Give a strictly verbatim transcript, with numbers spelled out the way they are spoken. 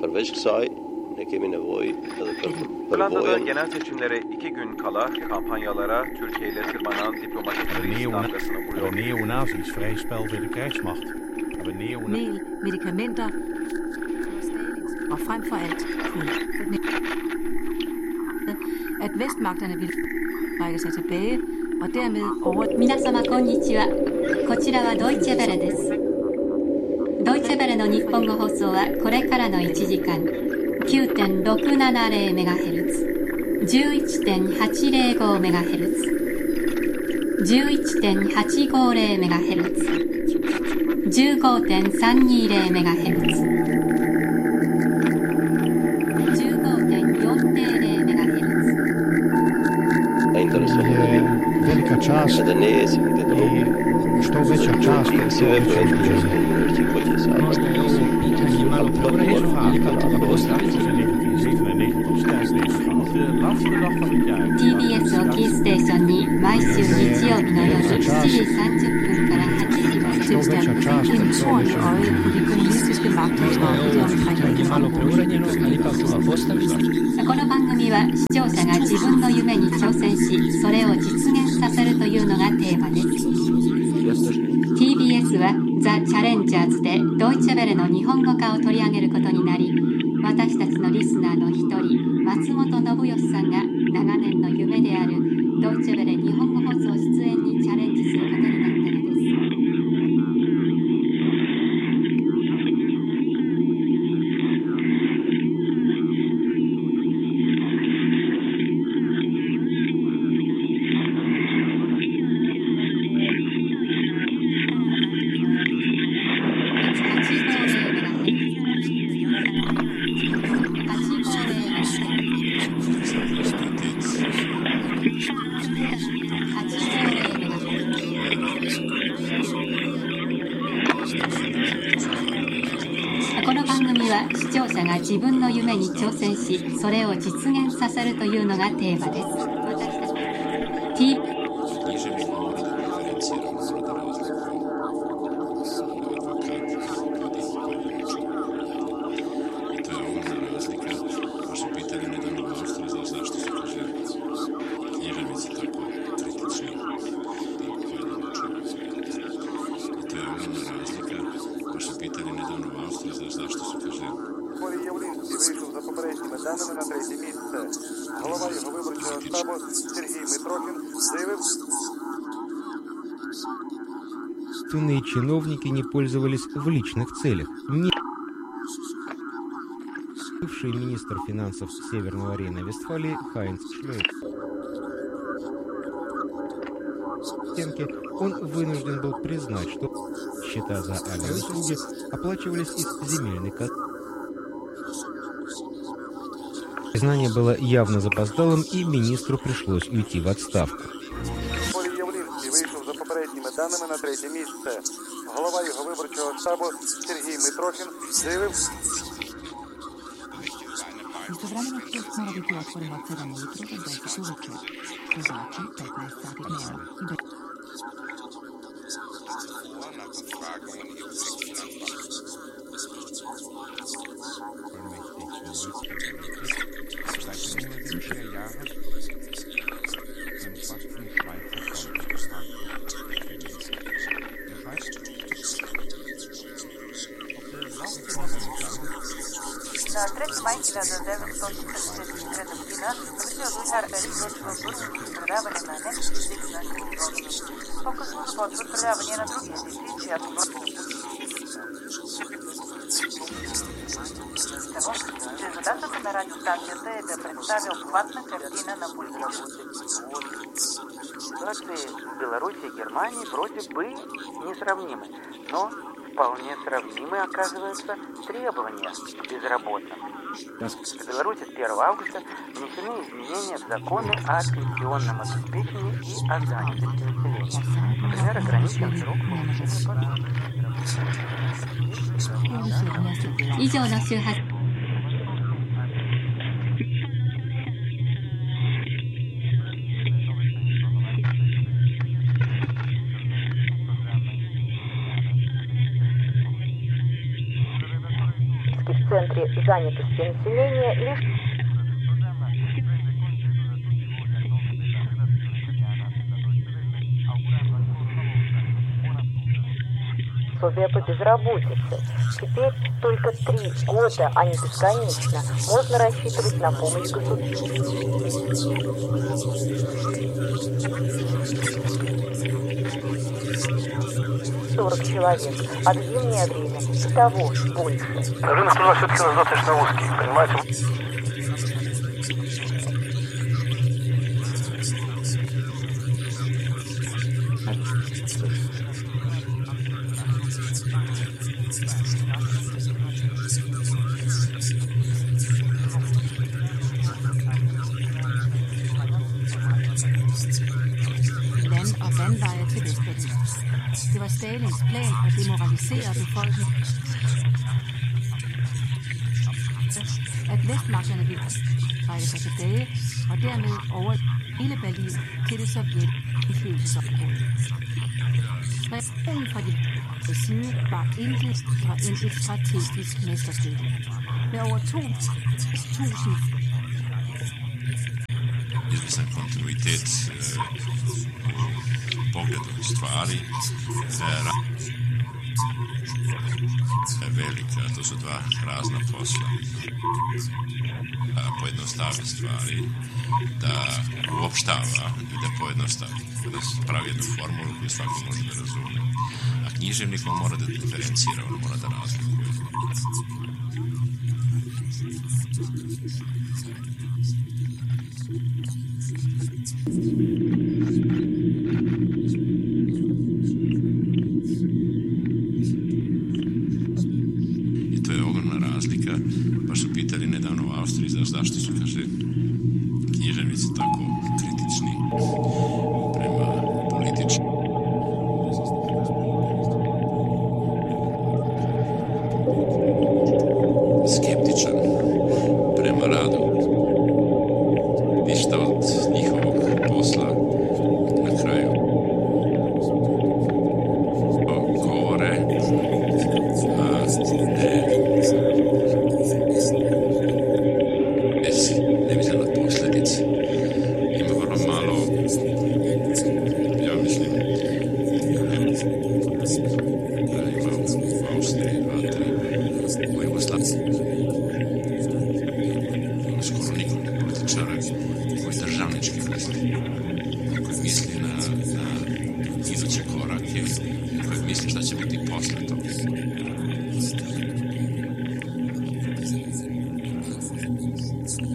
Hollanda'da genel seçimlere iki gün kala kampanyalara Türkiye ile tırmanan diplomatik kriz damgasını vuruyor. Neonazis vrij spel bij de krijgsmacht. Mel, medikamenter og frem for alt kul. At vestmagterne vil række sig tilbage og dermed over... 皆様こんにちは。こちらはドイツェベレです。ドイツェベレの日本語放送はこれからのいちじかん きゅうてんろくななゼロメガヘルツ、じゅういちてんはちゼロごメガヘルツ、じゅういちてんはちごゼロメガヘルツ、じゅうごてんさんにゼロメガヘルツ、じゅうごてんよんゼロメガヘルツ。 Velika čast i što veća čast u Možda je ovo pitanje malo preorežno, ali kao to ga postaviti za negdje zevenennegentig stijlsleven van de laatste dag van het jaar. ティービーエス をキーステーションに毎週日曜日の夜しちじさんじゅっぷんからはちじまで tilstand en tårn i øjet på de kommunistiske magthavere i det omkringliggende område. この番組は視聴者が自分の夢に挑戦し、それを実現させるというのがテーマです。ティービーエス はザ・チャレンジャーズでドイツェベレの日本語化を取り上げることになり、私たちのリスナーの一人、松本信義さんが長年の夢であるドイツェベレ日本語放送出演にチャレンジすることになったのです。この番組は視聴者が自分の夢に挑戦し、それを実現させるというのがテーマです。私たち T Конституционные чиновники не пользовались в личных целях. Не... Бывший министр финансов Северного Рейна-Вестфалии Хайнц Шлейц. Он вынужден был признать, что счета за авиауслуги оплачивались из земельной казны. Признание было явно запоздалым, и министру пришлось уйти в отставку. Даними на третє місце. Голова його виборчого штабу Сергій Митрохін заявив... Istovremeno test mora biti otvoren od sedam ujutro do deset uveče. To znači petnaest sati dnevno. На трети май хиляда деветстотин шестдесет трета година Васил Луихар е излъчил първото предаване на немски език на телевизията. По-късно започват предавания на други езици, чиято брой че задачата на радиостанцията е да представя обхватна картина на политиката. Ситуации в Беларуси и Германии вроде бы несравнимы, но вполне сравнимы, оказывается, требования к безработным. В Беларуси с первого августа внесены изменения в законы о пенсионном обеспечении и о занятости населения. Например, ограничен срок получения подушки. 以上の周波数 в центре занятости населения лишь пособия по безработице. Теперь только три года, а не бесконечно, можно рассчитывать на помощь государства. сорок человек, а в зимнее время и того больше. Рынок труда все-таки у нас достаточно узкий, понимаете? Land- og vandveje til Vestberlin. Det var Stalins plan at demoralisere befolkningen. At vestmagterne ville trække sig tilbage, og dermed over hele Berlin til det sovjetindflydelsesområde. Reaktionen fra de side var intet fra en et strategisk mesterstykke. Med over to tusind izvestan kontinuitet e, u pogledu stvari. E, velika, to su dva razna posla. Da pojednostavi stvari, da uopštava i da pojednostavi. Da pravi jednu formulu koju svako može da razume. A književnik on mora da diferencira, on mora da razlikuje. I to je ogromna razlika. Baš su pitali nedavno u Austriji zašto su, kaže, književnici tako kritični prema političkim. Skeptičan prema radu. Ništa od njihovog posla na kraju govore, a ne bez neviđene posljedice. Ima vrlo malo, ja mislim, da ima u Austriji dva, tri, u Jugoslaviji. Skoro nikom ne političara koji državnički misli, koji misli na, na iduće korake, koji misli šta će biti posle toga.